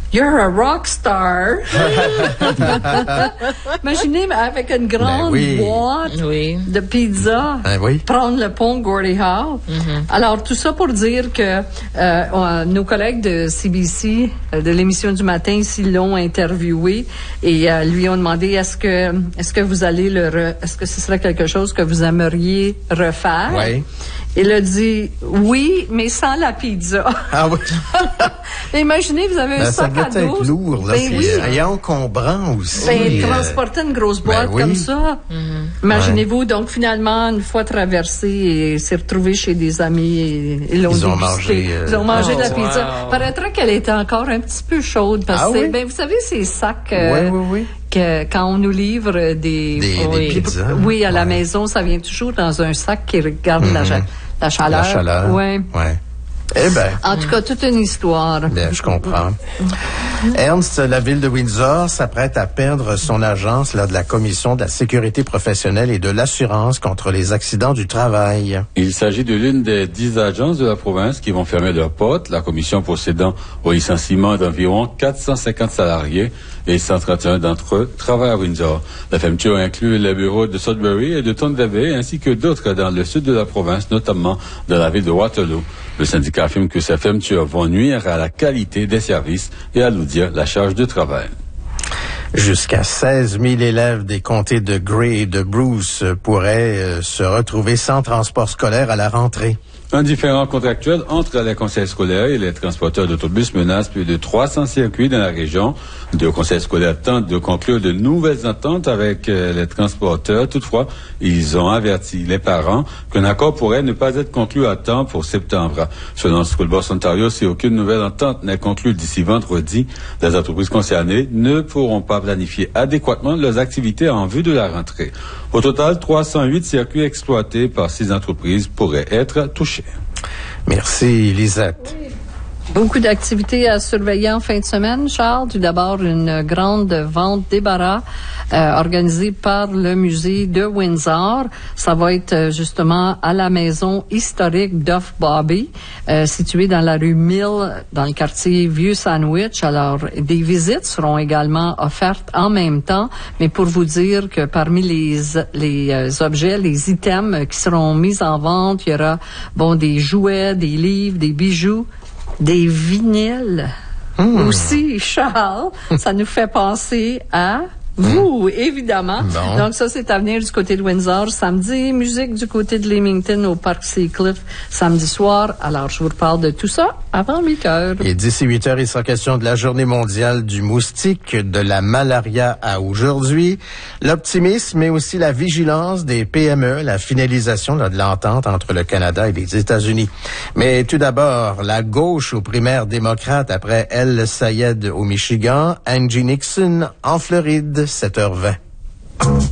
You're a rock star. Imaginez avec une grande boîte de pizza, prendre le pont Gordie Howe. Alors, tout ça pour dire que nos collègues de CBC, de l'émission du matin, ici, l'ont interviewé et lui ont demandé est-ce que vous allez est-ce que ce serait quelque chose que vous aimeriez refaire? Oui. Il a dit oui, mais sans la pizza. Ah oui. Imaginez, vous avez un sac à dos. Ça doit être lourd, là. C'est encombrant aussi. Transporter une grosse boîte comme ça. Imaginez-vous, donc finalement, une fois traversé, et s'est retrouvé chez des amis et ils l'ont dégusté. Ils ont mangé de la pizza. Paraîtrait qu'elle était encore un petit peu chaude parce que, vous savez, ces sacs. Que quand on nous livre des pizzas, à la maison, ça vient toujours dans un sac qui regarde la chaleur. La chaleur. Ouais. Eh ben. En tout cas, toute une histoire. Bien, je comprends. Ernst, la ville de Windsor s'apprête à perdre son agence lors de la Commission de la sécurité professionnelle et de l'assurance contre les accidents du travail. Il s'agit de l'une des 10 agences de la province qui vont fermer leurs portes, la commission procédant au licenciement d'environ 450 salariés et 131 d'entre eux travaillent à Windsor. La fermeture inclut les bureaux de Sudbury et de Thunder Bay ainsi que d'autres dans le sud de la province, notamment dans la ville de Waterloo. Le syndicat affirme que ces fermetures vont nuire à la qualité des services et alourdir la charge de travail. Jusqu'à 16 000 élèves des comtés de Grey et de Bruce pourraient se retrouver sans transport scolaire à la rentrée. Un différend contractuel entre les conseils scolaires et les transporteurs d'autobus menace plus de 300 circuits dans la région. Deux conseils scolaires tentent de conclure de nouvelles ententes avec les transporteurs. Toutefois, ils ont averti les parents qu'un accord pourrait ne pas être conclu à temps pour septembre. Selon School Bus Ontario, si aucune nouvelle entente n'est conclue d'ici vendredi, les entreprises concernées ne pourront pas planifier adéquatement leurs activités en vue de la rentrée. Au total, 308 circuits exploités par 6 entreprises pourraient être touchés. Merci, Lisette. Beaucoup d'activités à surveiller en fin de semaine, Charles. Tout d'abord, une grande vente débarras organisée par le musée de Windsor. Ça va être justement à la maison historique Duff Bobby, située dans la rue Mill, dans le quartier Vieux-Sandwich. Alors, des visites seront également offertes en même temps, mais pour vous dire que parmi les objets, les items qui seront mis en vente, il y aura des jouets, des livres, des bijoux, des vinyles aussi, Charles. Ça nous fait penser à vous, évidemment. Bon. Donc ça, c'est à venir du côté de Windsor. Samedi, musique du côté de Leamington au Parc Seacliff, samedi soir. Alors, je vous reparle de tout ça avant 8 heures. Et d'ici 8 heures, il sera question de la journée mondiale du moustique, de la malaria à aujourd'hui, l'optimisme, mais aussi la vigilance des PME, la finalisation de l'entente entre le Canada et les États-Unis. Mais tout d'abord, la gauche aux primaires démocrates après El Sayed au Michigan, Angie Nixon en Floride, 7h20.